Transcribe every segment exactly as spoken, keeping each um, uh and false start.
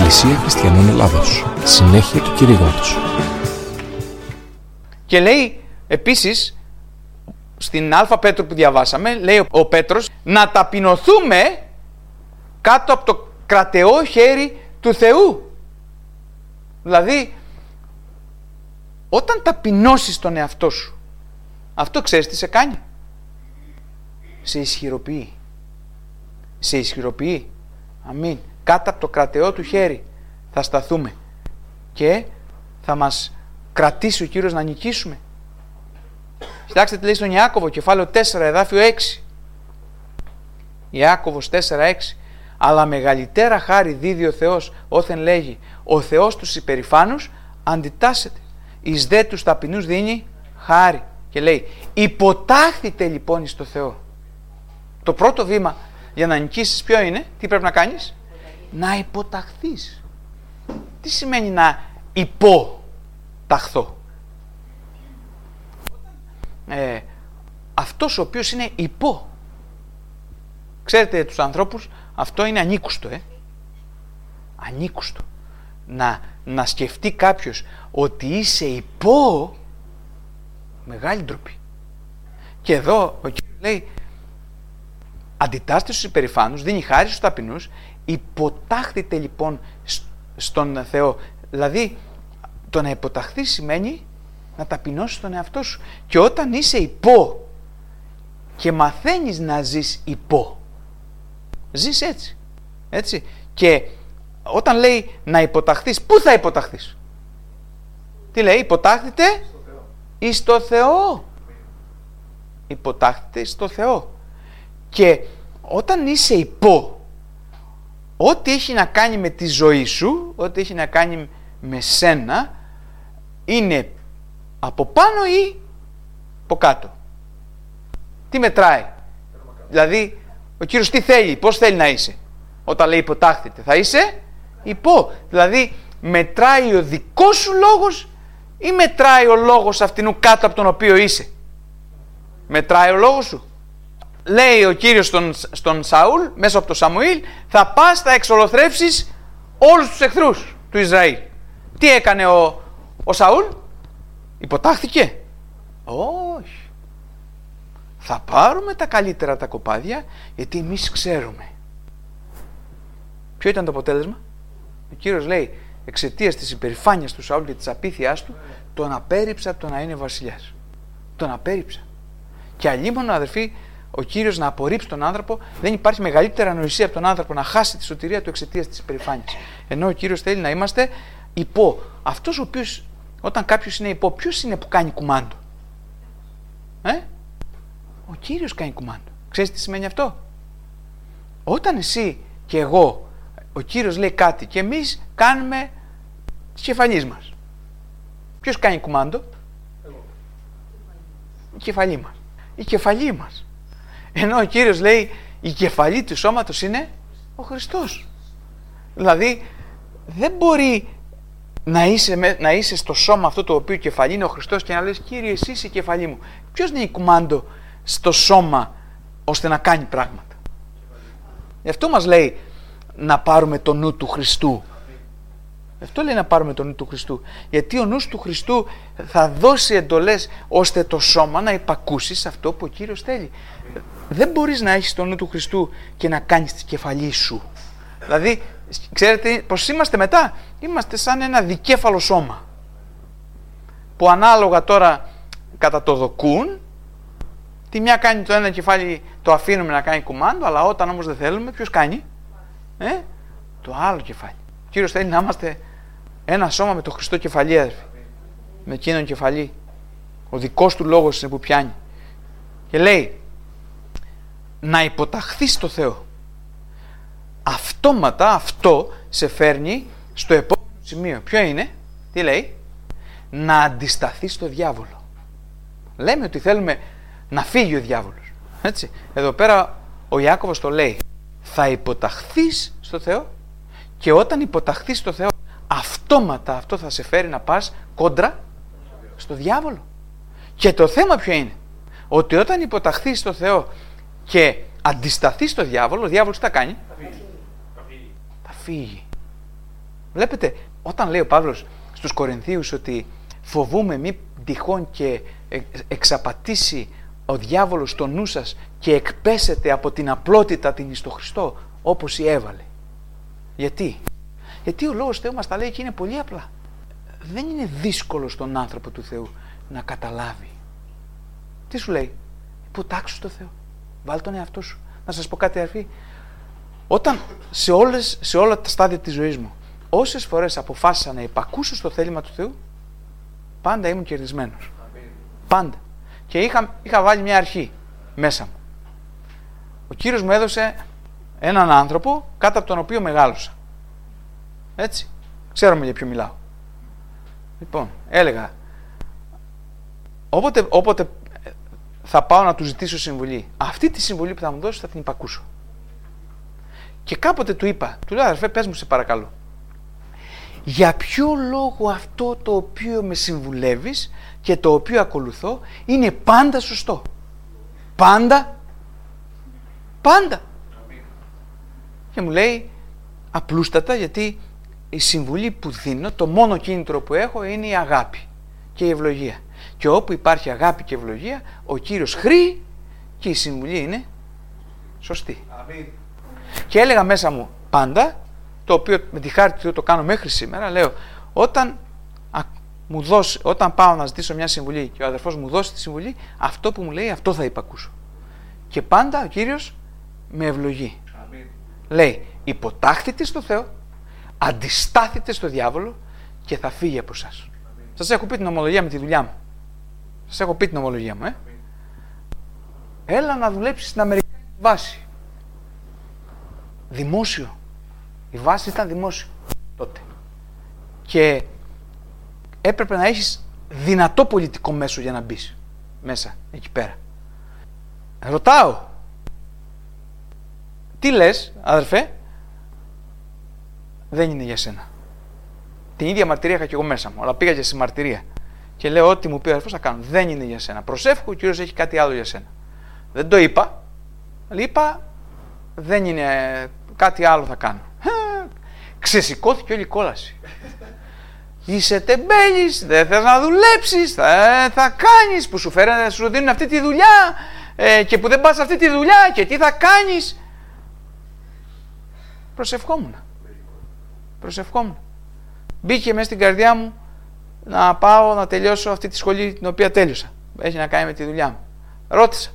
Εκκλησία Χριστιανών Ελλάδος. Συνέχεια του κηρύγματος. Και λέει επίσης, στην Α Πέτρο που διαβάσαμε, λέει ο Πέτρος, να ταπεινωθούμε κάτω από το κρατεό χέρι του Θεού. Δηλαδή, όταν ταπεινώσεις τον εαυτό σου, αυτό ξέρεις τι σε κάνει? Σε ισχυροποιεί. Σε ισχυροποιεί. Αμήν. Κάτω από το κρατεό του χέρι θα σταθούμε και θα μας κρατήσει ο Κύριος να νικήσουμε. Κοιτάξτε τι λέει στον Ιάκωβο, κεφάλαιο τέσσερα, εδάφιο έξι. Ιάκωβος τέσσερα έξι. Αλλά μεγαλύτερα χάρη δίδει ο Θεός, όθεν λέγει, ο Θεός τους υπερηφάνους αντιτάσσεται, εις δε τους ταπεινούς δίνει χάρη. Και λέει, υποτάχθητε λοιπόν εις το Θεό. Το πρώτο βήμα για να νικήσεις ποιο είναι? Τι πρέπει να κάνεις? Να υποταχθείς. Τι σημαίνει να υποταχθώ? Ε, αυτός ο οποίος είναι υπό. Ξέρετε τους ανθρώπους, αυτό είναι ανήκουστο, ε. Ανήκουστο. Να, να σκεφτεί κάποιος ότι είσαι υπό, μεγάλη ντροπή. Και εδώ ο Κύριος λέει, αντιτάσσεται στους υπερηφάνους, δίνει χάρη στους ταπεινούς, υποτάχθητε λοιπόν στον Θεό. Δηλαδή, το να υποταχθεί σημαίνει να ταπεινώσεις τον εαυτό σου. Και όταν είσαι υπό και μαθαίνεις να ζεις υπό, ζεις έτσι. Έτσι. Και όταν λέει να υποταχθείς, πού θα υποταχθείς? Τι λέει? Υποτάχθητε εις το Θεό. Υποτάχθητε εις το Θεό. Και όταν είσαι υπό, ό,τι έχει να κάνει με τη ζωή σου, ό,τι έχει να κάνει με σένα, είναι από πάνω ή από κάτω? Τι μετράει? Δηλαδή, ο Κύριος τι θέλει, πώς θέλει να είσαι? Όταν λέει υποτάχθητε, θα είσαι υπό. Δηλαδή, μετράει ο δικός σου λόγος ή μετράει ο λόγος αυτινού κάτω από τον οποίο είσαι? Μετράει ο λόγος σου. Λέει ο Κύριος στον, στον Σαούλ, μέσα από το Σαμουήλ, θα πας, θα εξολοθρεύσεις όλους τους εχθρούς του Ισραήλ. Τι έκανε ο, ο Σαούλ? Υποτάχθηκε? Όχι. Θα πάρουμε τα καλύτερα τα κοπάδια, γιατί εμείς ξέρουμε. Ποιο ήταν το αποτέλεσμα? Ο Κύριος λέει, εξαιτίας της υπερηφάνειας του Σαούλ και της απίθειάς του, τον απέρριψα το να είναι βασιλιάς. Τον απέρριψα. Και αλλήμον, αδερφοί, ο Κύριος να απορρίψει τον άνθρωπο, δεν υπάρχει μεγαλύτερη ανοησία από τον άνθρωπο να χάσει τη σωτηρία του εξαιτίας της υπερηφάνειας. Ενώ ο Κύριος θέλει να είμαστε υπό. Αυτός ο οποίος, όταν κάποιος είναι υπό, ποιος είναι που κάνει κουμάντο? Ε? Ο Κύριος κάνει κουμάντο. Ξέρεις τι σημαίνει αυτό? Όταν εσύ και εγώ, ο Κύριος λέει κάτι και εμείς κάνουμε τις κεφαλής μας, ποιος κάνει κουμάντο? Εγώ. Η κεφαλή μας. Η κεφαλή μας. Ενώ ο Κύριος λέει η κεφαλή του σώματος είναι ο Χριστός. Δηλαδή δεν μπορεί να είσαι, να είσαι στο σώμα αυτό το οποίο κεφαλή είναι ο Χριστός και να λες, Κύριε, εσύ είσαι η κεφαλή μου. Ποιος είναι η κουμάντο στο σώμα ώστε να κάνει πράγματα? Γι' αυτό μας λέει να πάρουμε το νου του Χριστού. Γι' αυτό λέει να πάρουμε το νου του Χριστού. Γιατί ο νους του Χριστού θα δώσει εντολές ώστε το σώμα να υπακούσει σε αυτό που ο Κύριος θέλει. Δεν μπορείς να έχεις το νου του Χριστού και να κάνεις τη κεφαλή σου. Δηλαδή, ξέρετε πως είμαστε μετά? Είμαστε σαν ένα δικέφαλο σώμα που ανάλογα τώρα κατά το δοκούν, τη μια κάνει το ένα κεφάλι, το αφήνουμε να κάνει κουμάντο, αλλά όταν όμως δεν θέλουμε, ποιος κάνει? Ε? Το άλλο κεφάλι. Ο Κύριος θέλει να είμαστε ένα σώμα με το Χριστό κεφαλή, αδερφοί. Με εκείνον κεφαλή. Ο δικός του λόγος είναι που πιάνει. Και λέει να υποταχθείς στο Θεό. Αυτόματα αυτό σε φέρνει στο επόμενο σημείο. Ποιο είναι? Τι λέει? Να αντισταθείς στο διάβολο. Λέμε ότι θέλουμε να φύγει ο διάβολος. Έτσι. Εδώ πέρα ο Ιάκωβος το λέει. Θα υποταχθείς στο Θεό και όταν υποταχθείς στο Θεό, αυτόματα αυτό θα σε φέρει να πας κόντρα στο διάβολο. Και το θέμα ποιο είναι? Ότι όταν υποταχθείς στο Θεό και αντισταθείς στο διάβολο, ο διάβολος τι θα κάνει? Θα φύγει. Θα φύγει. Βλέπετε, όταν λέει ο Παύλος στους Κορινθίους ότι φοβούμε μη τυχόν και εξαπατήσει ο διάβολος το νου σας και εκπέσετε από την απλότητα την εις το Χριστό, όπως η έβαλε. Γιατί? Γιατί ο Λόγος Θεού μας τα λέει και είναι πολύ απλά. Δεν είναι δύσκολο στον άνθρωπο του Θεού να καταλάβει. Τι σου λέει? Υποτάξου στο Θεό. Βάλ τον εαυτό σου. Να σας πω κάτι, αδερφοί. Όταν σε, όλες, σε όλα τα στάδια της ζωής μου, όσες φορές αποφάσισα να υπακούσω στο θέλημα του Θεού, πάντα ήμουν κερδισμένος. Πάντα. Και είχα, είχα βάλει μια αρχή μέσα μου. Ο Κύριος μου έδωσε έναν άνθρωπο κάτω από τον οποίο μεγάλωσα. Έτσι. Ξέρουμε για ποιο μιλάω. Λοιπόν, έλεγα, όποτε, όποτε θα πάω να του ζητήσω συμβουλή, αυτή τη συμβουλή που θα μου δώσει θα την υπακούσω. Και κάποτε του είπα, του λέω, αδερφέ, πες μου σε παρακαλώ, για ποιο λόγο αυτό το οποίο με συμβουλεύεις και το οποίο ακολουθώ είναι πάντα σωστό? Πάντα. Πάντα. Και μου λέει, απλούστατα, γιατί η συμβουλή που δίνω, το μόνο κίνητρο που έχω είναι η αγάπη και η ευλογία. Και όπου υπάρχει αγάπη και ευλογία, ο Κύριος χρεί και η συμβουλή είναι σωστή. Αμήν. Και έλεγα μέσα μου πάντα, το οποίο με τη χάρη του Θεού το κάνω μέχρι σήμερα, λέω, όταν, α, μου δώσει, όταν πάω να ζητήσω μια συμβουλή και ο αδερφός μου δώσει τη συμβουλή, αυτό που μου λέει, αυτό θα υπακούσω. Και πάντα ο Κύριος με ευλογεί. Αμήν. Λέει, υποτάχθητε στο Θεό, αντιστάθητε στο διάβολο και θα φύγει από εσάς. Σας έχω πει την ομολογία με τη δουλειά μου. Σας έχω πει την ομολογία μου, ε. Έλα να δουλέψεις στην Αμερικάνικη βάση. Δημόσιο. Η βάση ήταν δημόσιο τότε. Και έπρεπε να έχεις δυνατό πολιτικό μέσο για να μπεις μέσα, εκεί πέρα. Ρωτάω, τι λες, αδερφέ? Δεν είναι για σένα. Την ίδια μαρτυρία είχα και εγώ μέσα μου, αλλά πήγα και στη μαρτυρία. Και λέω, ό,τι μου πει ο αδερφός θα κάνω. Δεν είναι για σένα. Προσεύχω, ο Κύριος έχει κάτι άλλο για σένα. Δεν το είπα, αλλά είπα, δεν είναι, κάτι άλλο θα κάνω. Ξεσηκώθηκε όλη η κόλαση. Είσαι τεμπέλης, δεν θες να δουλέψεις, θα, θα κάνεις, που σου φέρανε, σου δίνουν αυτή τη δουλειά ε, και που δεν πας αυτή τη δουλειά και τι θα κάνεις. Προσευχόμουν. Προσευχόμουν. Μπήκε μέσα στην καρδιά μου να πάω να τελειώσω αυτή τη σχολή την οποία τέλειωσα. Έχει να κάνει με τη δουλειά μου. Ρώτησα.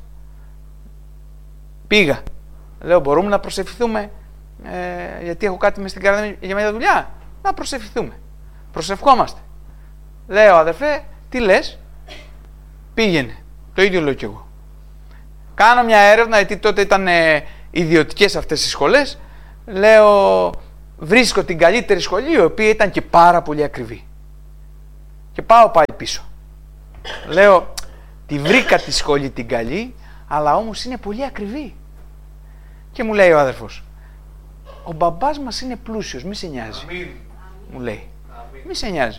Πήγα. Λέω, μπορούμε να προσευχηθούμε ε, γιατί έχω κάτι μέσα στην καρδιά μου για μια δουλειά? Να προσευχηθούμε. Προσευχόμαστε. Λέω, αδερφέ, τι λες? Πήγαινε. Το ίδιο λέω κι εγώ. Κάνω μια έρευνα, γιατί τότε ήταν ε, ιδιωτικές αυτές οι σχολές. Λέω, βρίσκω την καλύτερη σχολή, η οποία ήταν και πάρα πολύ ακριβή. Και πάω πάλι πίσω. Λέω, τη βρήκα τη σχολή την καλή, αλλά όμως είναι πολύ ακριβή. Και μου λέει ο αδερφός, ο μπαμπάς μας είναι πλούσιος, μη σε νοιάζει. Αμήν. Μου λέει, Αμήν. Μη σε νοιάζει.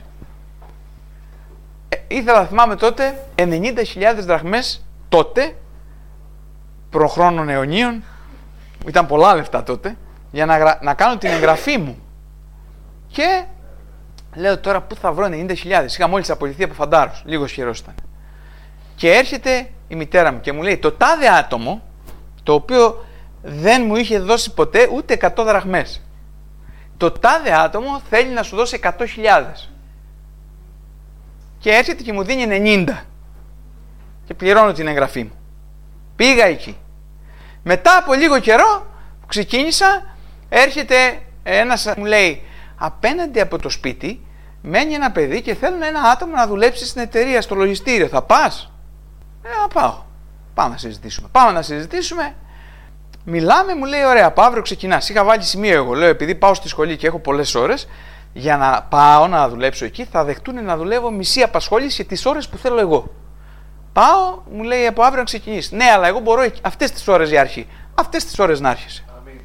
Ε, ήθελα να θυμάμαι τότε ενενήντα χιλιάδες δραχμές τότε, προχρόνων αιωνίων, ήταν πολλά λεφτά τότε, για να, να κάνω την εγγραφή μου. Και λέω τώρα πού θα βρω ενενήντα χιλιάδες. Είχα μόλις απολυθεί από φαντάρος, λίγος καιρός ήταν. Και έρχεται η μητέρα μου και μου λέει, το τάδε άτομο, το οποίο δεν μου είχε δώσει ποτέ ούτε εκατό δραχμές, το τάδε άτομο θέλει να σου δώσει εκατό χιλιάδες. Και έρχεται και μου δίνει ενενήντα. Και πληρώνω την εγγραφή μου. Πήγα εκεί. Μετά από λίγο καιρό που ξεκίνησα, έρχεται ένας, μου λέει, απέναντι από το σπίτι μένει ένα παιδί και θέλουν ένα άτομο να δουλέψει στην εταιρεία, στο λογιστήριο. Θα πας? Ε, θα πάω. Πάμε να συζητήσουμε. Πάμε να συζητήσουμε. Μιλάμε, μου λέει, ωραία, από αύριο ξεκινάς. Είχα βάλει σημείο εγώ. Λέω, επειδή πάω στη σχολή και έχω πολλές ώρες, για να πάω να δουλέψω εκεί, θα δεχτούν να δουλεύω μισή απασχόληση για τις ώρες που θέλω εγώ. Πάω, μου λέει, από αύριο να ξεκινήσεις. Ναι, αλλά εγώ μπορώ αυτές τις ώρες για αρχή. Αυτές τις ώρες να άρχισε. Αμήν.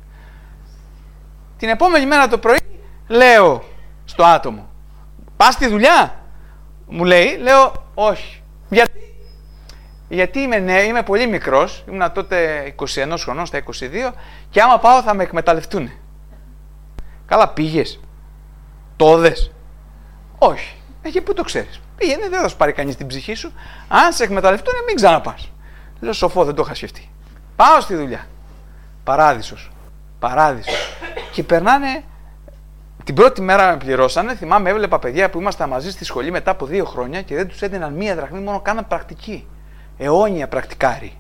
Την επόμενη μέρα το πρωί, λέω στο άτομο, πας στη δουλειά? Μου λέει, λέω, όχι. Γιατί? Γιατί είμαι, ναι, είμαι πολύ μικρός, ήμουν τότε είκοσι ένα χρονών, στα είκοσι δύο, και άμα πάω θα με εκμεταλλευτούν. Καλά, πήγες? Το δες? Όχι. Ε, και πού το ξέρεις? Πήγαινε, δεν θα σου πάρει κανείς την ψυχή σου. Αν σε εκμεταλλευτούν, μην ξαναπάς. Λέω, σοφό, δεν το είχα σκεφτεί. Πάω στη δουλειά. Παράδεισος. Παράδεισος. Και περνάνε. Την πρώτη μέρα με πληρώσανε. Θυμάμαι, έβλεπα παιδιά που ήμασταν μαζί στη σχολή μετά από δύο χρόνια και δεν τους έδιναν μία δραχμή, μόνο κάναν πρακτική. Αιώνια πρακτικάρι.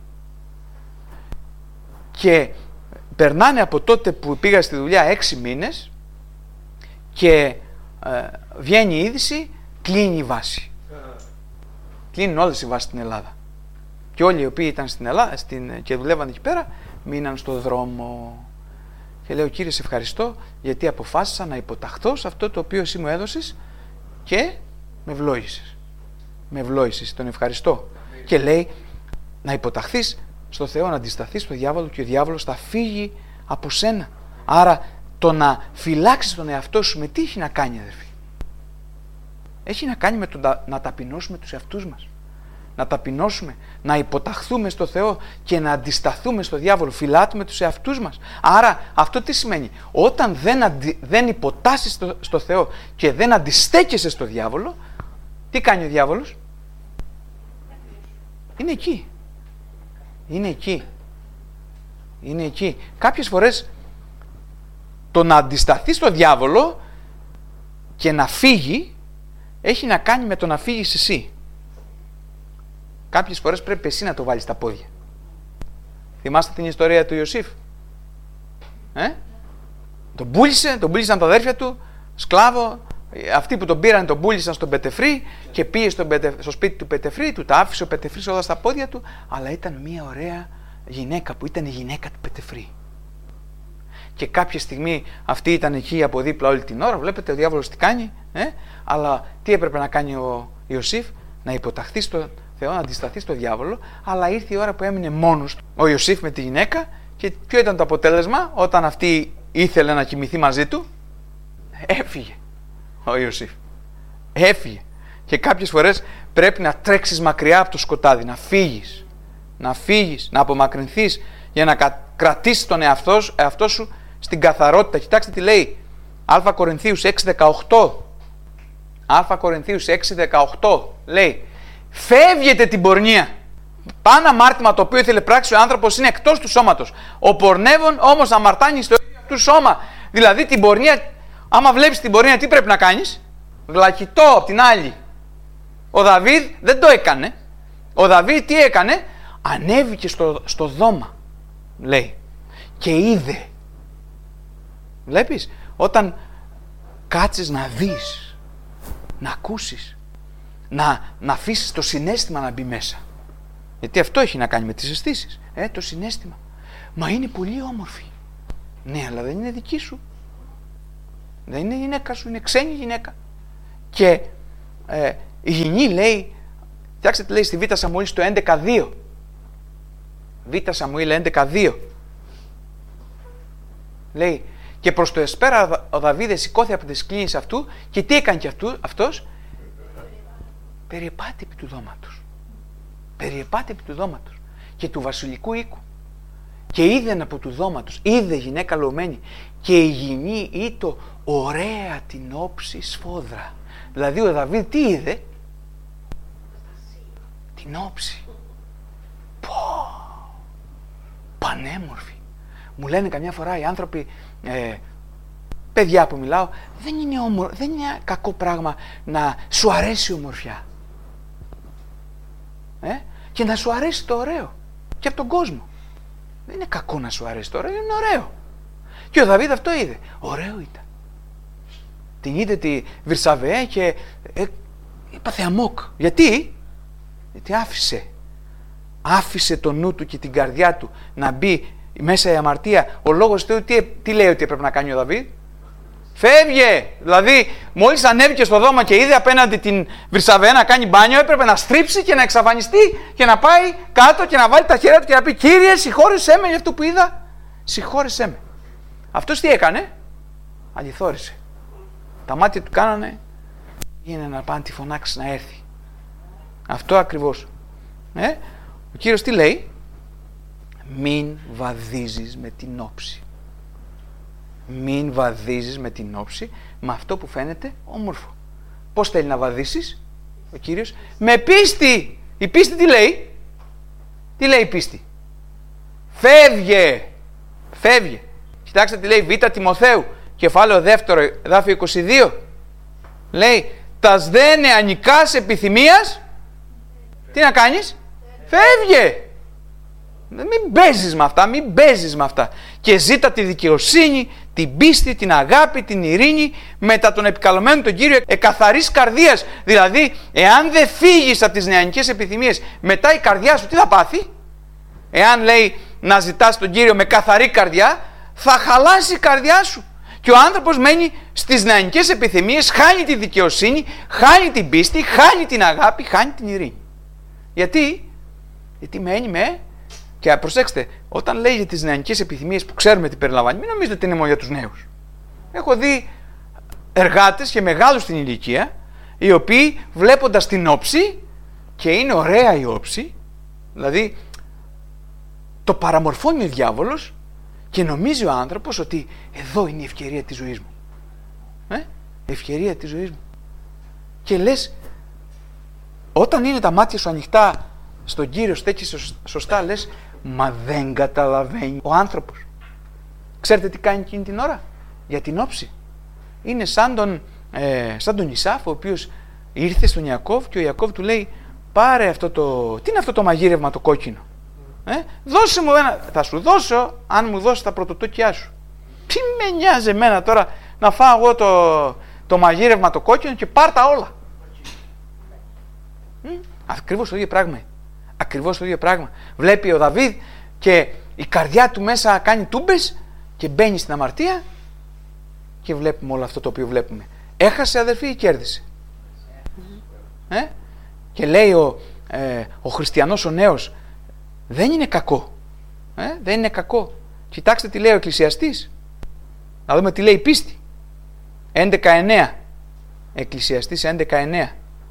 Και περνάνε από τότε που πήγα στη δουλειά έξι μήνες και ε, βγαίνει η είδηση, κλείνει η βάση. Κλείνουν όλες οι βάσεις στην Ελλάδα. Και όλοι οι οποίοι ήταν στην Ελλάδα στην, και δουλεύαν εκεί πέρα, μείναν στο δρόμο. Και λέω, Κύριε, σε ευχαριστώ γιατί αποφάσισα να υποταχθώ σε αυτό το οποίο εσύ μου έδωσες και με ευλόγησες. Με ευλόγησες, τον ευχαριστώ. Mm. Και λέει, να υποταχθείς στο Θεό, να αντισταθείς στο διάβολο και ο διάβολος θα φύγει από σένα. Άρα το να φυλάξεις τον εαυτό σου με τι έχει να κάνει, αδερφοί? Έχει να κάνει με το να, να ταπεινώσουμε τους εαυτούς μας. Να ταπεινώσουμε, να υποταχθούμε στο Θεό και να αντισταθούμε στο διάβολο. Φυλάτουμε τους εαυτούς μας. Άρα αυτό τι σημαίνει? Όταν δεν, αντι, δεν υποτάσσεις στο, στο Θεό και δεν αντιστέκεσαι στο διάβολο, τι κάνει ο διάβολος? Είναι εκεί. Είναι εκεί. Είναι εκεί. Κάποιες φορές το να αντισταθεί στο διάβολο και να φύγει έχει να κάνει με το να φύγεις εσύ. Κάποιες φορές πρέπει εσύ να το βάλεις στα πόδια. Θυμάστε την ιστορία του Ιωσήφ? Ε? Τον πούλησε, τον πούλησαν τα αδέρφια του, σκλάβο. Αυτοί που τον πήραν τον πούλησαν στον Πετεφρή και πήγε στον Πετε, στο σπίτι του Πετεφρή, του τα άφησε ο Πετεφρής όλα στα πόδια του, αλλά ήταν μια ωραία γυναίκα που ήταν η γυναίκα του Πετεφρή. Και κάποια στιγμή αυτή ήταν εκεί από δίπλα όλη την ώρα, βλέπετε ο διάβολος τι κάνει, ε? Αλλά τι έπρεπε να κάνει ο Ιωσήφ? Να υποταχθεί στο Θεό, να αντισταθεί στο διάβολο, αλλά ήρθε η ώρα που έμεινε μόνος του ο Ιωσήφ με τη γυναίκα και ποιο ήταν το αποτέλεσμα? Όταν αυτή ήθελε να κοιμηθεί μαζί του, έφυγε ο Ιωσήφ. Έφυγε. Και κάποιες φορές πρέπει να τρέξεις μακριά από το σκοτάδι, να φύγεις, να φύγεις, να απομακρυνθείς για να κρατήσεις τον εαυτό, εαυτό σου στην καθαρότητα. Κοιτάξτε τι λέει Α Κορινθίους έξι δεκαοκτώ. Α Κορινθίους έξι δεκαοκτώ λέει, φεύγετε την πορνεία. Πάνω αμάρτημα το οποίο ήθελε πράξει ο άνθρωπος είναι εκτός του σώματος. Ο πορνεύων όμως αμαρτάνει στο ίδιο του σώμα. Δηλαδή την πορνεία, άμα βλέπεις την πορνεία, τι πρέπει να κάνεις? Γλακητό απ' την άλλη. Ο Δαβίδ δεν το έκανε. Ο Δαβίδ τι έκανε? Ανέβηκε στο, στο δώμα, λέει, και είδε. Βλέπεις, όταν κάτσεις να δεις, να ακούσεις, να, να αφήσεις το συναίσθημα να μπει μέσα. Γιατί αυτό έχει να κάνει με τις αισθήσεις, ε, το συναίσθημα. Μα είναι πολύ όμορφη. Ναι, αλλά δεν είναι δική σου. Δεν είναι γυναίκα σου, είναι ξένη γυναίκα. Και ε, η γυνή λέει, κοιτάξτε τι λέει στη Β' Σαμουήλ στο έντεκα δύο. Β' Σαμουήλ έντεκα δύο. Λέει, και προς το εσπέρα ο Δαβίδ σηκώθηκε από τις κλίνες αυτού και τι έκανε και αυτού, αυτός? Περιεπάτη επί του δώματος. Περιεπάτη επί του δώματος και του βασιλικού οίκου. Και είδε από του δώματος, είδε γυναίκα λωμένη και η γυνή ήτο ωραία την όψη σφόδρα. Δηλαδή ο Δαβίδ τι είδε? Την όψη. Πω, πανέμορφη. Μου λένε καμιά φορά οι άνθρωποι, ε, παιδιά που μιλάω, δεν είναι, ομο, δεν είναι κακό πράγμα να σου αρέσει η ομορφιά. Ε? Και να σου αρέσει το ωραίο. Και από τον κόσμο. Δεν είναι κακό να σου αρέσει το ωραίο, είναι ωραίο. Και ο Δαβίδ αυτό είδε. Ωραίο ήταν. Την είδε τη Βυρσαβέα και ε, έπαθε αμόκ. Γιατί? Γιατί άφησε. Άφησε το νου του και την καρδιά του να μπει μέσα η αμαρτία. Ο λόγος του τι, τι λέει ότι έπρεπε να κάνει ο Δαβίδ? Φεύγε! Δηλαδή, μόλις ανέβηκε στο δώμα και είδε απέναντι την Βυρσαβέα να κάνει μπάνιο, έπρεπε να στρίψει και να εξαφανιστεί και να πάει κάτω και να βάλει τα χέρια του και να πει, Κύριε, συγχώρεσέ με για αυτό που είδα. Συγχώρεσέ με. Αυτός τι έκανε? Αληθόρισε. Τα μάτια του κάνανε, είναι να πάνε τη φωνάξει να έρθει. Αυτό ακριβώς. Ε? Ο Κύριος τι λέει? Μην βαδίζεις με την όψη. Μην βαδίζεις με την όψη, με αυτό που φαίνεται όμορφο. Πώς θέλει να βαδίσεις ο Κύριος? Με πίστη. Η πίστη τι λέει? Τι λέει η πίστη? Φεύγε. Φεύγε. Κοιτάξτε τι λέει Β' Τιμοθέου, κεφάλαιο δεύτερο, εδάφιο είκοσι δύο. Λέει, τας δε νεανικάς επιθυμίας, τι να κάνεις? Φεύγε. Μην παίζεις με αυτά, μην παίζεις με αυτά. Και ζήτα τη δικαιοσύνη, την πίστη, την αγάπη, την ειρήνη, μετά τον επικαλωμένο τον Κύριο εκαθαρής καρδίας. Δηλαδή, εάν δεν φύγεις από τις νεανικές επιθυμίες, μετά η καρδιά σου τι θα πάθει? Εάν λέει να ζητάς τον Κύριο με καθαρή καρδιά, θα χαλάσει η καρδιά σου. Και ο άνθρωπος μένει στις νεανικές επιθυμίες, χάνει τη δικαιοσύνη, χάνει την πίστη, χάνει την αγάπη, χάνει την ειρήνη. Γιατί? Γιατί μένει με... Και προσέξτε, όταν λέει για τις νεανικές επιθυμίες που ξέρουμε τι περιλαμβάνει, μην νομίζετε ότι είναι μόνο για τους νέους. Έχω δει εργάτες και μεγάλους στην ηλικία, οι οποίοι βλέποντας την όψη, και είναι ωραία η όψη, δηλαδή το παραμορφώνει ο διάβολος και νομίζει ο άνθρωπος ότι εδώ είναι η ευκαιρία της ζωής μου. Ε? Ευκαιρία της ζωής μου. Και λες, όταν είναι τα μάτια σου ανοιχτά στον Κύριο, στέκεις σωστά, λες, μα δεν καταλαβαίνει ο άνθρωπος. Ξέρετε τι κάνει εκείνη την ώρα? Για την όψη. Είναι σαν τον, ε, σαν τον Ισάφ, ο οποίος ήρθε στον Ιακώβ και ο Ιακώβ του λέει, πάρε αυτό το... Τι είναι αυτό το μαγείρευμα το κόκκινο? Ε? Δώσε μου ένα... Θα σου δώσω αν μου δώσεις τα πρωτοτόκια σου. Τι με νοιάζει εμένα τώρα να φάω εγώ το, το μαγείρευμα το κόκκινο και πάρ' τα όλα. Mm? Ακριβώς το ίδιο πράγμα. Ακριβώς το ίδιο πράγμα. Βλέπει ο Δαβίδ και η καρδιά του μέσα κάνει τούμπες και μπαίνει στην αμαρτία και βλέπουμε όλο αυτό το οποίο βλέπουμε. Έχασε αδερφή ή κέρδισε? Mm-hmm. Ε? Και λέει ο, ε, ο χριστιανός ο νέος, δεν είναι κακό. Ε? Δεν είναι κακό. Κοιτάξτε τι λέει ο Εκκλησιαστής. Να δούμε τι λέει η πίστη. έντεκα εννέα. Εκκλησιαστής έντεκα εννέα.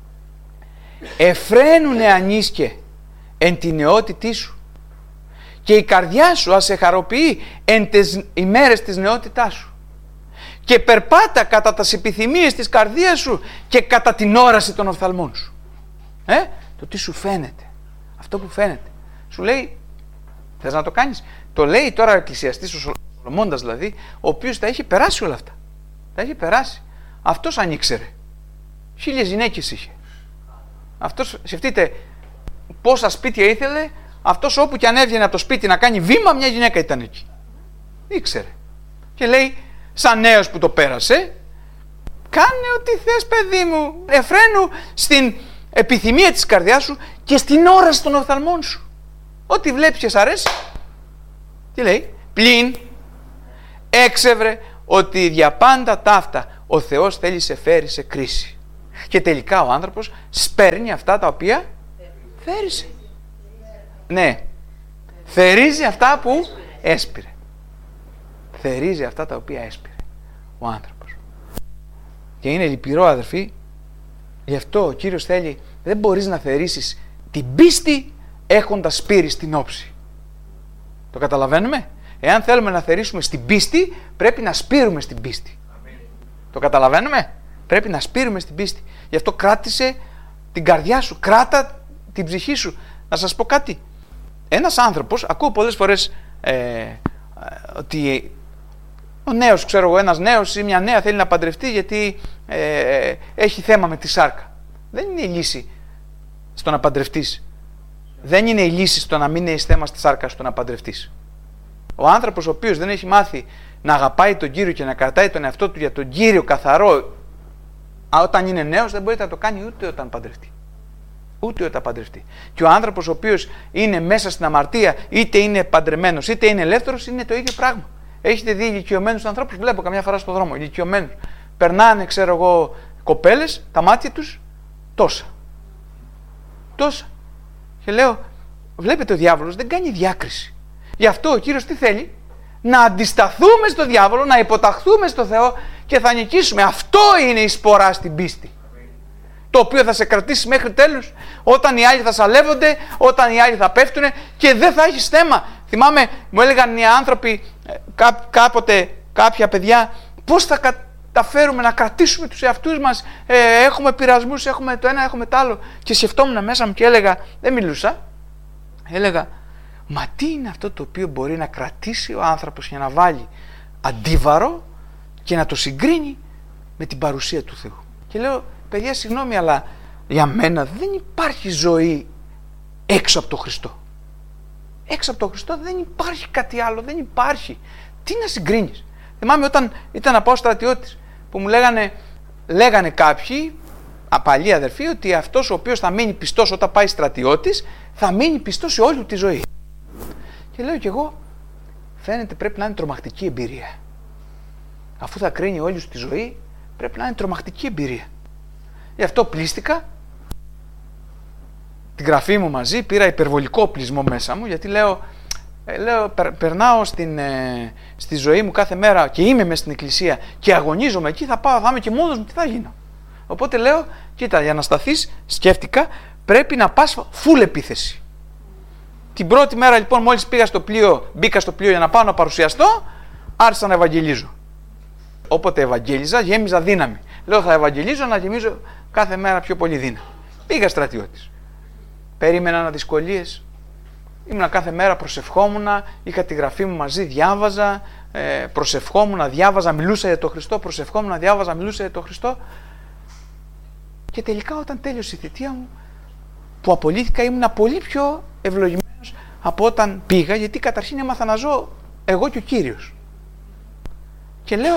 Εφραίνουνε ανίσκε εν τη νεότητή σου και η καρδιά σου ας σε χαροποιεί εν τις ημέρες της νεότητάς σου και περπάτα κατά τας επιθυμίες της καρδίας σου και κατά την όραση των οφθαλμών σου. Ε? Το τι σου φαίνεται, αυτό που φαίνεται. Σου λέει, θες να το κάνεις? Το λέει τώρα ο εκκλησιαστής, ο Σολομώντας δηλαδή, ο οποίος τα έχει περάσει όλα αυτά. Τα έχει περάσει. Αυτός αν ήξερε, χίλιες γυναίκες είχε. Αυτός, σκεφτείτε πόσα σπίτια ήθελε, αυτός όπου και αν έβγαινε από το σπίτι να κάνει βήμα, μια γυναίκα ήταν εκεί. Ήξερε. Και λέει, σαν νέος που το πέρασε, κάνε ό,τι θες παιδί μου, εφραίνου στην επιθυμία της καρδιάς σου και στην όραση των οφθαλμών σου. Ό,τι βλέπεις και σ' αρέσει. Τι λέει? Πλην έξευρε ότι για πάντα ταύτα ο Θεός θέλει σε φέρει σε κρίση. Και τελικά ο άνθρωπος σπέρνει αυτά τα οποία θέρισε. Ναι. Θερίζει αυτά που έσπηρε. Θερίζει αυτά τα οποία έσπηρε ο άνθρωπος. Και είναι λυπηρό αδερφοί. Γι' αυτό ο Κύριος θέλει, δεν μπορείς να θερήσεις την πίστη έχοντας σπείρει στην όψη. Το καταλαβαίνουμε? Εάν θέλουμε να θερήσουμε στην πίστη, πρέπει να σπείρουμε στην πίστη. Αμήν. Το καταλαβαίνουμε? Πρέπει να σπείρουμε στην πίστη. Γι' αυτό κράτησε την καρδιά σου, κράτα την ψυχή σου. Να σας πω κάτι. Ένας άνθρωπος, ακούω πολλές φορές ε, ε, ότι ο νέος, ξέρω εγώ, ένας νέος ή μια νέα θέλει να παντρευτεί γιατί ε, έχει θέμα με τη σάρκα. Δεν είναι η λύση στο να παντρευτείς. Δεν είναι η λύση στο να μην έχεις θέμα στη σάρκα στο να παντρευτείς. Ο άνθρωπος ο οποίος δεν έχει μάθει να αγαπάει τον Κύριο και να κρατάει τον εαυτό του για τον Κύριο καθαρό, όταν είναι νέος δεν μπορεί να το κάνει ούτε όταν παντρευτεί. Ούτε όταν παντρευτεί. Και ο άνθρωπος ο οποίος είναι μέσα στην αμαρτία, είτε είναι παντρεμένος είτε είναι ελεύθερος, είναι το ίδιο πράγμα. Έχετε δει ηλικιωμένους ανθρώπους, βλέπω καμιά φορά στον δρόμο, ηλικιωμένους. Περνάνε, ξέρω εγώ, κοπέλες, τα μάτια τους τόσα. Τόσα. Και λέω, βλέπετε ο διάβολος δεν κάνει διάκριση. Γι' αυτό ο Κύριος τι θέλει? Να αντισταθούμε στο διάβολο, να υποταχθούμε στο Θεό και θα νικήσουμε. Αυτό είναι η σπορά στην πίστη. Το οποίο θα σε κρατήσει μέχρι τέλους, όταν οι άλλοι θα σαλεύονται, όταν οι άλλοι θα πέφτουν και δεν θα έχεις θέμα. Θυμάμαι, μου έλεγαν οι άνθρωποι κά, κάποτε κάποια παιδιά, πώς θα καταφέρουμε να κρατήσουμε τους εαυτούς μας, ε, έχουμε πειρασμούς, έχουμε το ένα, έχουμε το άλλο. Και σκεφτόμουν μέσα μου και έλεγα, δεν μιλούσα, έλεγα, μα τι είναι αυτό το οποίο μπορεί να κρατήσει ο άνθρωπος για να βάλει αντίβαρο και να το συγκρίνει με την παρουσία του Θεού. Και λέω, παιδιά, συγγνώμη, αλλά για μένα δεν υπάρχει ζωή έξω από τον Χριστό. Έξω από τον Χριστό δεν υπάρχει κάτι άλλο, δεν υπάρχει. Τι να συγκρίνεις. Θυμάμαι όταν ήταν να πάω στρατιώτης, που μου λέγανε, λέγανε κάποιοι, απαλοί αδερφοί, ότι αυτός ο οποίος θα μείνει πιστός όταν πάει στρατιώτης, θα μείνει πιστός σε όλη τη ζωή. Και λέω κι εγώ, φαίνεται πρέπει να είναι τρομακτική εμπειρία. Αφού θα κρίνει όλη σου τη ζωή, πρέπει να είναι τρομακτική εμπειρία. Γι' αυτό πλήστηκα, την γραφή μου μαζί, πήρα υπερβολικό οπλισμό μέσα μου, γιατί λέω, ε, λέω περ, περνάω στην, ε, στη ζωή μου κάθε μέρα και είμαι μες στην εκκλησία και αγωνίζομαι εκεί, θα πάω, θα είμαι και μόνος μου, τι θα γίνω. Οπότε λέω, κοίτα, για να σταθείς, σκέφτηκα, πρέπει να πας full επίθεση. Την πρώτη μέρα λοιπόν, μόλις πήγα στο πλοίο, μπήκα στο πλοίο για να πάω να παρουσιαστώ, άρχισα να ευαγγελίζω. Όποτε ευαγγέλιζα, γέμιζα δύναμη. Λέω, θα ευαγγελίζω να γεμίζω κάθε μέρα πιο πολύ δύναμη. Πήγα στρατιώτης. Περίμενα δυσκολίες. Ήμουνα κάθε μέρα, προσευχόμουν, είχα τη γραφή μου μαζί, διάβαζα, ε, προσευχόμουν, διάβαζα, μιλούσα για τον Χριστό, προσευχόμουν, διάβαζα, μιλούσα για τον Χριστό. Και τελικά όταν τέλειωσε η θητεία μου, που απολύθηκα, ήμουν πολύ πιο ευλογημένος από όταν πήγα, γιατί καταρχήν έμαθα να ζω εγώ και ο Κύριος. Και λέω,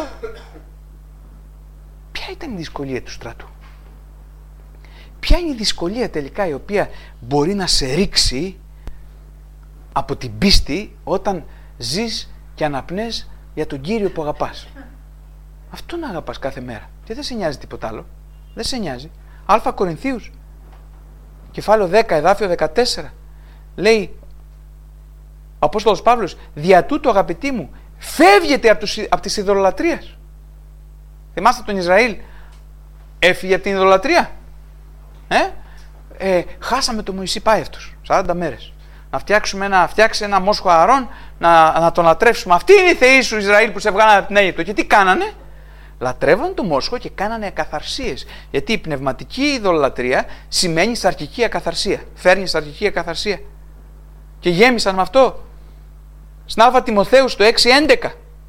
ποια ήταν η δυσκολία του στρατού. Ποια είναι η δυσκολία τελικά η οποία μπορεί να σε ρίξει από την πίστη όταν ζεις και αναπνέεις για τον Κύριο που αγαπάς. Αυτό να αγαπάς κάθε μέρα. Και δεν σε νοιάζει τίποτα άλλο. Δεν σε νοιάζει. Α Κορινθίους, κεφάλαιο δέκα, εδάφιο δεκατέσσερα. Λέει ο Απόστολος Παύλος, δια τούτου αγαπητοί μου, φεύγετε από, τους, από τις ειδωλολατρίες. Θυμάστε τον Ισραήλ, έφυγε από την ειδωλατρία. Ε? Ε, χάσαμε τον Μωυσή πάευτος, σαράντα μέρες. Να φτιάξουμε ένα, φτιάξει ένα μόσχο Ααρών, να, να τον λατρεύσουμε. Αυτοί είναι οι θεοί σου Ισραήλ που σε βγάλανε από την Αίγυπτο. Και τι κάνανε? Λατρεύαν το μόσχο και κάνανε ακαθαρσίες. Γιατί η πνευματική ειδωλολατρία σημαίνει σαρκική ακαθαρσία. Φέρνει σαρκική ακαθαρσία. Και γέμισαν με αυτό. Στην Α Τιμοθέου στο έξι έντεκα.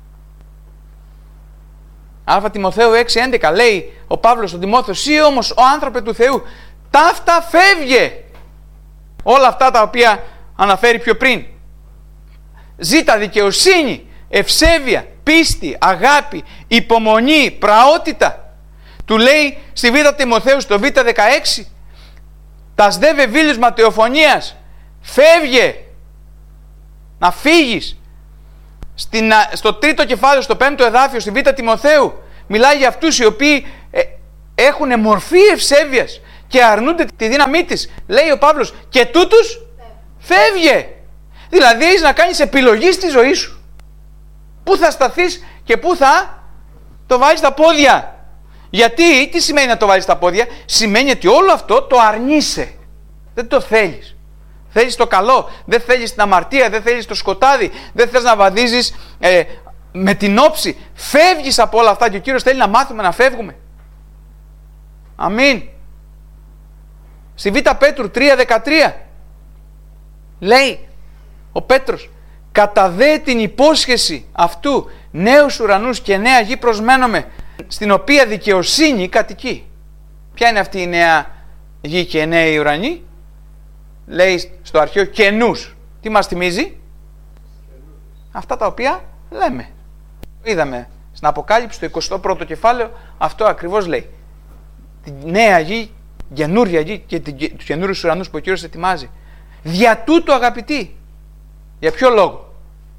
Α Τιμοθέου έξι έντεκα λέει ο Παύλος στον Τιμόθεο, εσύ όμως ο άνθρωπε του Θεού, ταύτα φεύγε. Όλα αυτά τα οποία αναφέρει πιο πριν. Ζήτα δικαιοσύνη, ευσέβεια, πίστη, αγάπη, υπομονή, πραότητα. Του λέει στη Β Τιμοθέου στο Β δεκαέξι, τας δε βεβήλους ματαιοφωνίας, φεύγε, να φύγεις. Στην, στο τρίτο κεφάλαιο, στο πέμπτο εδάφιο, στη Β Τιμοθέου, μιλάει για αυτούς οι οποίοι ε, έχουν μορφή ευσέβειας και αρνούνται τη δύναμή της. Λέει ο Παύλος, και τούτους φεύγε. Δηλαδή έχεις να κάνεις επιλογή στη ζωή σου. Πού θα σταθείς και πού θα το βάλεις στα πόδια. Γιατί, τι σημαίνει να το βάλεις στα πόδια? Σημαίνει ότι όλο αυτό το αρνείσαι. Δεν το θέλεις. Θέλεις το καλό, δεν θέλεις την αμαρτία, δεν θέλεις το σκοτάδι, δεν θες να βαδίζεις ε, με την όψη. Φεύγεις από όλα αυτά και ο Κύριος θέλει να μάθουμε να φεύγουμε. Αμήν. Στη Β Πέτρου τρία δεκατρία λέει ο Πέτρος, κατά δε την υπόσχεση αυτού νέους ουρανούς και νέα γη προσμένομαι, στην οποία δικαιοσύνη κατοικεί. Ποια είναι αυτή η νέα γη και νέοι ουρανοί? Λέει στο αρχαίο καινούς. Τι μας θυμίζει? Αυτά τα οποία λέμε. Είδαμε στην Αποκάλυψη το εικοστό πρώτο κεφάλαιο, αυτό ακριβώς λέει. Τη νέα γη, καινούρια γη και τους καινούριους ουρανούς που ο Κύριος ετοιμάζει. Δια τούτου αγαπητοί. Για ποιο λόγο?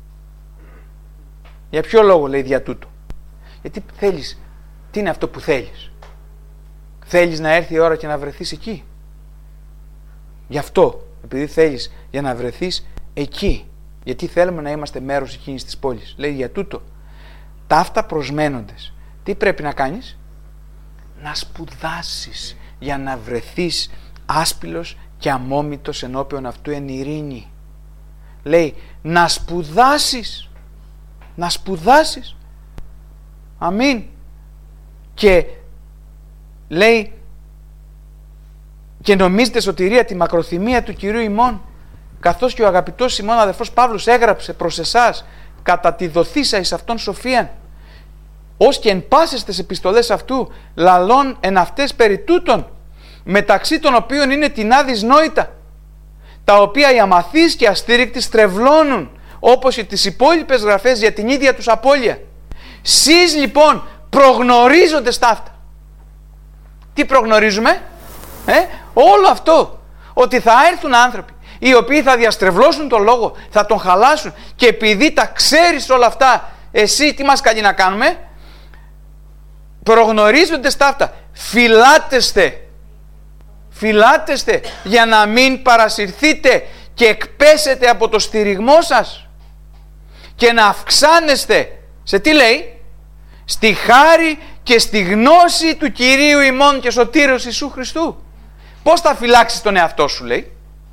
Για ποιο λόγο λέει δια τούτου? Γιατί θέλεις, τι είναι αυτό που θέλεις? Θέλεις να έρθει η ώρα και να βρεθείς εκεί. Γι' αυτό, επειδή θέλεις για να βρεθείς εκεί, γιατί θέλουμε να είμαστε μέρος εκείνης της πόλης. Λέει για τούτο, ταύτα προσμένοντες. Τι πρέπει να κάνεις? Να σπουδάσεις για να βρεθείς άσπυλος και αμόμητος ενώπιον αυτού εν ειρήνη. Λέει να σπουδάσεις, να σπουδάσεις. Αμήν. Και λέει, και νομίζετε σωτηρία τη μακροθυμία του Κυρίου ημών, καθώς και ο αγαπητός ημών αδερφός Παύλος έγραψε προς εσάς κατά τη δοθήσα εις αυτόν σοφίαν, ως και εν πάσες τες επιστολές αυτού λαλών εν αυτές περί τούτων, μεταξύ των οποίων είναι την αδυσνόητα, τα οποία οι αμαθείς και αστήρικτοι στρεβλώνουν, όπως και τις υπόλοιπες γραφές για την ίδια τους απώλεια. Σεις λοιπόν προγνωρίζοντες τα αυτά. Τι προγνωρίζουμε? Ε? Όλο αυτό, ότι θα έρθουν άνθρωποι οι οποίοι θα διαστρεβλώσουν τον λόγο, θα τον χαλάσουν, και επειδή τα ξέρεις όλα αυτά, εσύ τι μας καλεί να κάνουμε? Προγνωρίζοντες τα αυτά, φυλάτεστε, φυλάτεστε για να μην παρασυρθείτε και εκπέσετε από το στηριγμό σας και να αυξάνεστε σε τι λέει? Στη χάρη και στη γνώση του Κυρίου ημών και Σωτήρος Ιησού Χριστού. Πώς θα φυλάξεις τον εαυτό σου, λέει?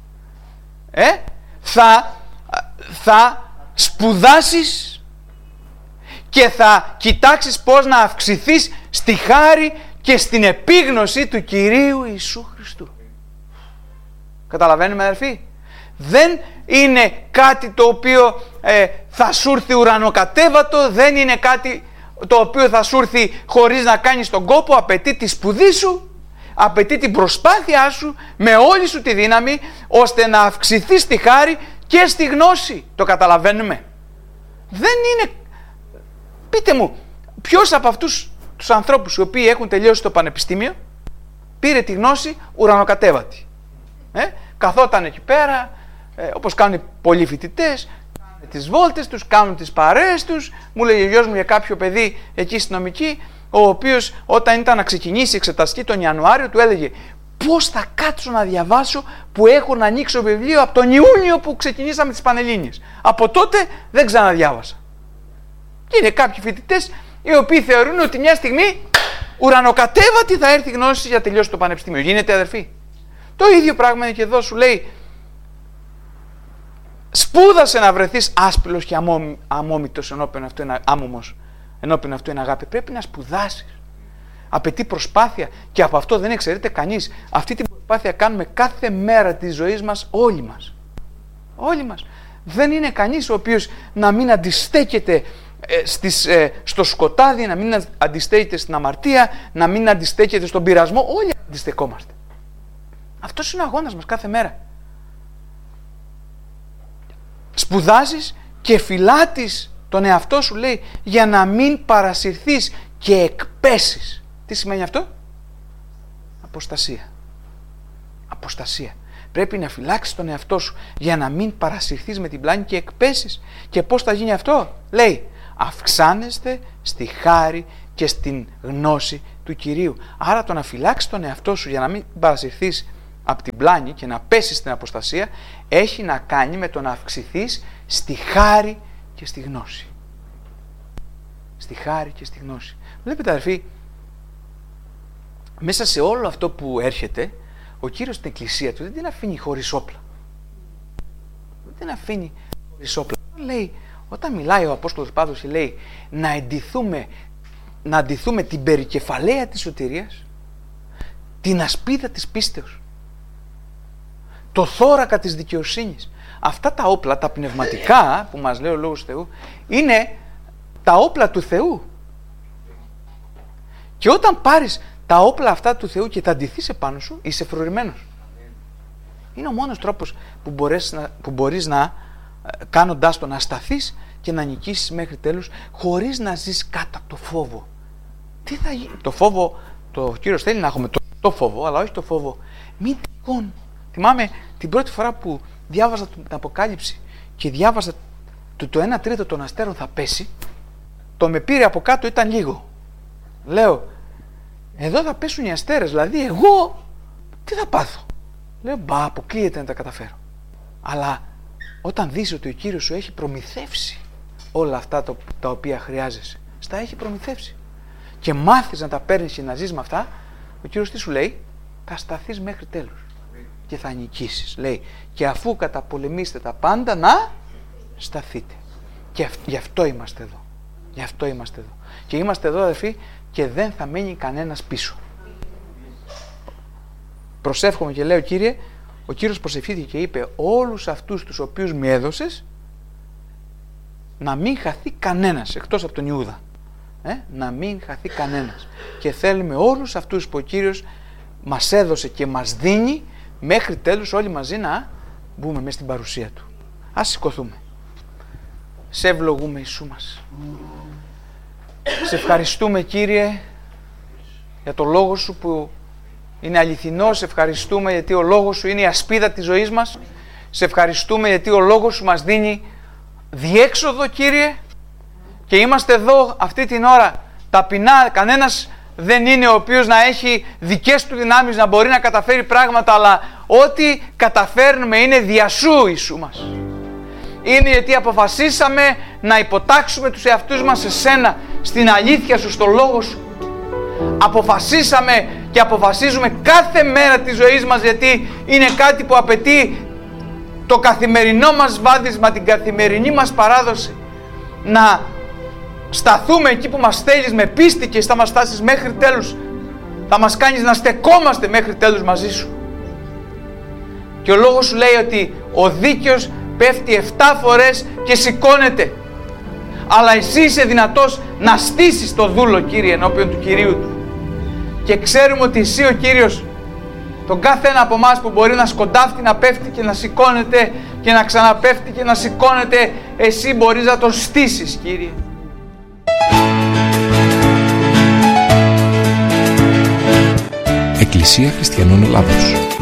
Ε? Θα, θα σπουδάσεις και θα κοιτάξεις πώς να αυξηθείς στη χάρη και στην επίγνωση του Κυρίου Ιησού Χριστού. Καταλαβαίνουμε, αδελφοί? Δεν είναι κάτι το οποίο ε, θα σου έρθει ουρανοκατέβατο, δεν είναι κάτι το οποίο θα σου έρθει χωρίς να κάνεις τον κόπο. Απαιτεί τη σπουδή σου, απαιτεί την προσπάθειά σου με όλη σου τη δύναμη, ώστε να αυξηθείς στη χάρη και στη γνώση. Το καταλαβαίνουμε? Δεν είναι... Πείτε μου, ποιος από αυτούς τους ανθρώπους οι οποίοι έχουν τελειώσει το πανεπιστήμιο πήρε τη γνώση ουρανοκατέβατη? Ε? Καθόταν εκεί πέρα, ε, όπως κάνουν πολλοί φοιτητές, κάνουν τις βόλτες τους, κάνουν τις παρέες τους. Μου λέει ο γιος μου για κάποιο παιδί εκεί στη νομική, ο οποίος όταν ήταν να ξεκινήσει η εξεταστική τον Ιανουάριο, του έλεγε πώς θα κάτσω να διαβάσω που έχω να ανοίξω βιβλίο από τον Ιούνιο που ξεκινήσαμε τις Πανελλήνιες. Από τότε δεν ξαναδιάβασα. Και είναι κάποιοι φοιτητές οι οποίοι θεωρούν ότι μια στιγμή ουρανοκατέβατη θα έρθει γνώση για να τελειώσει το πανεπιστήμιο. Γίνεται, αδερφοί? Το ίδιο πράγμα είναι και εδώ. Σου λέει, σπούδασε να βρεθείς άσπυλος και αμόμητος ενώπιον αυτού είναι άμωμος, ενώπιον αυτού είναι αγάπη. Πρέπει να σπουδάσεις. Απαιτεί προσπάθεια και από αυτό δεν εξαιρείται κανείς. Αυτή την προσπάθεια κάνουμε κάθε μέρα της ζωής μας όλοι μας. Όλοι μας. Δεν είναι κανείς ο οποίος να μην αντιστέκεται ε, στις, ε, στο σκοτάδι, να μην αντιστέκεται στην αμαρτία, να μην αντιστέκεται στον πειρασμό. Όλοι αντιστεκόμαστε. Αυτός είναι ο αγώνας μας κάθε μέρα. Σπουδάζεις και φυλάτεις τον εαυτό σου, λέει, για να μην παρασυρθείς και εκπέσεις. Τι σημαίνει αυτό? Αποστασία. Αποστασία. Πρέπει να φυλάξεις τον εαυτό σου για να μην παρασυρθείς με την πλάνη και εκπέσεις. Και πώς θα γίνει αυτό? Λέει, αυξάνεστε στη χάρη και στην γνώση του Κυρίου. Άρα το να φυλάξεις τον εαυτό σου για να μην παρασυρθείς από την πλάνη και να πέσεις στην αποστασία έχει να κάνει με το να αυξηθείς στη χάρη και στη γνώση. Στη χάρη και στη γνώση. Βλέπετε, αδερφοί, μέσα σε όλο αυτό που έρχεται, ο Κύριος στην εκκλησία του δεν την αφήνει χωρίς όπλα. Δεν την αφήνει χωρίς όπλα. Λέει, όταν μιλάει ο Απόστολος Παύλος και λέει να εντυθούμε, να αντιθούμε την περικεφαλαία της σωτηρίας, την ασπίδα της πίστεως, το θώρακα της δικαιοσύνης. Αυτά τα όπλα, τα πνευματικά που μας λέει ο Λόγος Θεού, είναι τα όπλα του Θεού. Και όταν πάρεις τα όπλα αυτά του Θεού και τα αντιθείς επάνω σου, είσαι φρουρημένος. Είναι ο μόνος τρόπος που, μπορείς να, που μπορείς να, κάνοντάς το, να σταθείς και να νικήσεις μέχρι τέλους, χωρίς να ζεις κάτω από το φόβο. Τι θα γίνει? Το φόβο, το Κύριος θέλει να έχουμε το, το φόβο, αλλά όχι το φόβο μην τυχόν. Θυμάμαι την πρώτη φορά που διάβαζα την Αποκάλυψη και διάβαζα το, το ένα τρίτο των αστέρων θα πέσει, το με πήρε από κάτω, ήταν λίγο. Λέω, εδώ θα πέσουν οι αστέρες, δηλαδή εγώ τι θα πάθω? Λέω, μπα, αποκλείεται να τα καταφέρω. Αλλά όταν δεις ότι ο Κύριος σου έχει προμηθεύσει όλα αυτά το, τα οποία χρειάζεσαι, στα έχει προμηθεύσει, και μάθεις να τα παίρνεις και να ζεις με αυτά, ο Κύριος τι σου λέει? Θα σταθείς μέχρι τέλους και θα νικήσεις. Λέει, και αφού καταπολεμήσετε τα πάντα, να σταθείτε. Και γι' αυτό είμαστε εδώ. Γι' αυτό είμαστε εδώ. Και είμαστε εδώ, αδερφοί, και δεν θα μείνει κανένας πίσω. Προσεύχομαι και λέω, Κύριε, ο Κύριος προσευχήθηκε και είπε όλους αυτούς τους οποίους μου έδωσες, να μην χαθεί κανένας εκτός από τον Ιούδα. Ε? Να μην χαθεί κανένας. Και θέλουμε όλους αυτούς που ο Κύριος μας έδωσε και μας δίνει, μέχρι τέλους όλοι μαζί να μπούμε μέσα στην παρουσία Του. Ας σηκωθούμε. Σε ευλογούμε, Ιησού μας. Σε ευχαριστούμε, Κύριε, για το Λόγο Σου που είναι αληθινός. Σε ευχαριστούμε γιατί ο Λόγος Σου είναι η ασπίδα της ζωής μας. Σε ευχαριστούμε γιατί ο Λόγος Σου μας δίνει διέξοδο, Κύριε, και είμαστε εδώ αυτή την ώρα ταπεινά. Κανένας δεν είναι ο οποίος να έχει δικές του δυνάμεις να μπορεί να καταφέρει πράγματα, αλλά ό,τι καταφέρνουμε είναι δια Σου, Ιησού μας. Είναι γιατί αποφασίσαμε να υποτάξουμε τους εαυτούς μας σε Σένα, στην αλήθεια Σου, στο Λόγο Σου. Αποφασίσαμε και αποφασίζουμε κάθε μέρα της ζωής μας, γιατί είναι κάτι που απαιτεί το καθημερινό μας βάδισμα, την καθημερινή μας παράδοση, να σταθούμε εκεί που μας θέλεις με πίστη και θα μας στάσεις μέχρι τέλους. Θα μας κάνεις να στεκόμαστε μέχρι τέλους μαζί Σου. Και ο Λόγος Σου λέει ότι ο δίκαιος πέφτει εφτά φορές και σηκώνεται. Αλλά εσύ είσαι δυνατός να στήσεις το δούλο, Κύριε, ενώπιον του Κυρίου Του. Και ξέρουμε ότι εσύ ο Κύριος, τον κάθε ένα από εμάς που μπορεί να σκοντάφτει, να πέφτει και να σηκώνεται και να ξαναπέφτει και να σηκώνεται, εσύ μπορείς να τον στήσεις, Κύριε. Εκκλησία Χριστιανών Ελλάδος.